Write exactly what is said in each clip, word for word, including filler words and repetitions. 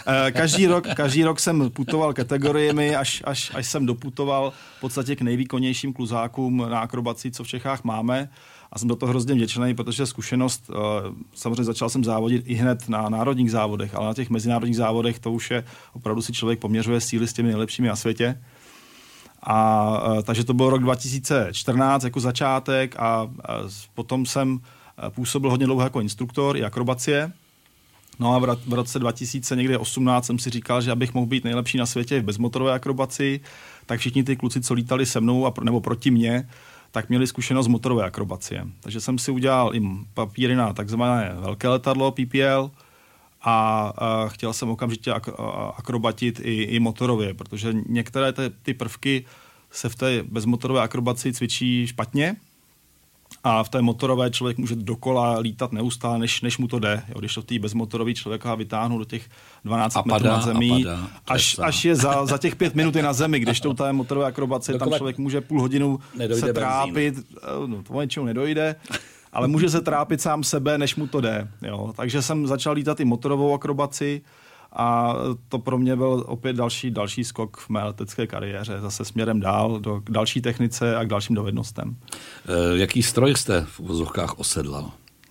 Každý rok, každý rok jsem putoval kategoriemi, až, až, až jsem doputoval v podstatě k nejvýkonnějším kluzákům na akrobaci, co v Čechách máme. A jsem do toho hrozně vděčný, protože zkušenost, samozřejmě začal jsem závodit i hned na národních závodech, ale na těch mezinárodních závodech to už je, opravdu si člověk poměřuje síly s těmi nejlepšími na světě. A takže to byl rok dva tisíce čtrnáct jako začátek a, a potom jsem působil hodně dlouho jako instruktor i akrobacie. No a v roce dva tisíce osmnáct jsem si říkal, že abych mohl být nejlepší na světě v bezmotorové akrobaci, tak všichni ty kluci, co lítali se mnou a, nebo proti mně, tak měli zkušenost z motorové akrobacie. Takže jsem si udělal i papíry na takzvané velké letadlo P P L a, a chtěl jsem okamžitě ak, a, akrobatit i, i motorově, protože některé ty, ty prvky se v té bezmotorové akrobaci cvičí špatně a v té motorové člověk může dokola lítat neustále, než, než mu to jde. Jo, když to v té bezmotorové člověka vytáhnu do těch dvanáct metrů na zemi, padá, až, až je za, za těch pět minut je na zemi, když to té motorové akrobace, tam člověk může půl hodinu se trápit, no, to něčemu nedojde, ale může se trápit sám sebe, než mu to jde. Jo. Takže jsem začal lítat i motorovou akrobaci a to pro mě byl opět další, další skok v mé letecké kariéře, zase směrem dál, do, k další technice a k dalším dovednostem. E, jaký stroj jste v uvozovkách osedlal?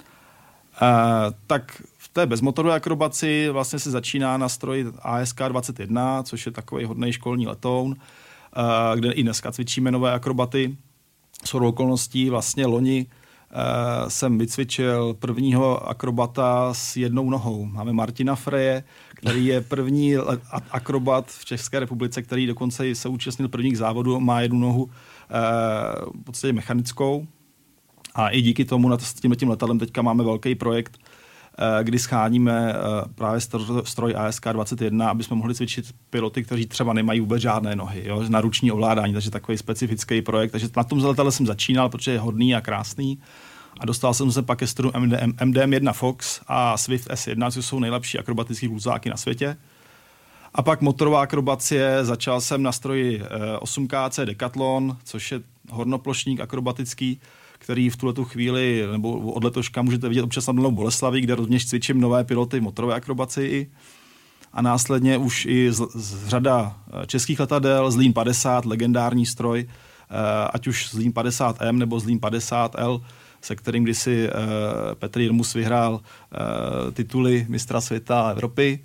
E, tak v té bezmotorové akrobaci vlastně se začíná na stroji A S K dvacet jedna, což je takový hodnej školní letoun, e, kde i dneska cvičíme nové akrobaty. Shodou okolností vlastně loni e, jsem vycvičil prvního akrobata s jednou nohou. Máme Martina Freje, který je první akrobat v České republice, který dokonce se účastnil prvních závodů, má jednu nohu e, v podstatě mechanickou. A i díky tomu nad tím letadlem teďka máme velký projekt, e, kdy scháníme e, právě stroj A S K dvacet jedna, aby jsme mohli cvičit piloty, kteří třeba nemají vůbec žádné nohy, jo, na ruční ovládání, takže takový specifický projekt. Takže na tom letadle jsem začínal, protože je hodný a krásný. A dostal jsem se pak ke stroju M D M jedna Fox a Swift S jedna, což jsou nejlepší akrobatický kluzáky na světě. A pak motorová akrobacie, začal jsem na stroji osm K C Decathlon, což je hornoplošník akrobatický, který v tuhletu chvíli, nebo od letoška můžete vidět občas na Dolnou Boleslaví, kde rovněž cvičím nové piloty v motorové akrobaci. A následně už i z, z řada českých letadel, Zlín padesát, legendární stroj, ať už Zlín padesát M nebo Zlín padesát L, se kterým kdysi uh, Petr Jirmus vyhrál uh, tituly mistra světa a Evropy.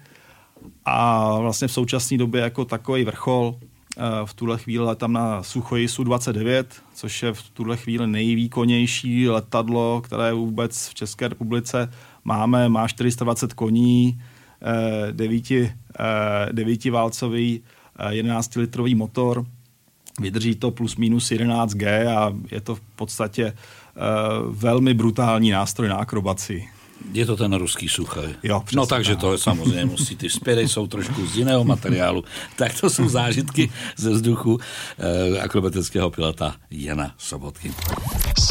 A vlastně v současné době jako takový vrchol uh, v tuhle chvíli letám na Suchoj Su dvacet devět, což je v tuhle chvíli nejvýkonnější letadlo, které vůbec v České republice máme. Má čtyři sta dvacet koní, uh, devíti, uh, devítiválcový, uh, jedenáctilitrový motor. Vydrží to plus minus jedenáct G a je to v podstatě Uh, velmi brutální nástroj na akrobaci. Je to ten ruský Suchoj. Jo, přesně. No takže to je samozřejmě musí, ty špěry jsou trošku z jiného materiálu. Tak to jsou zážitky ze vzduchu uh, akrobatického pilota Jana Sobotky.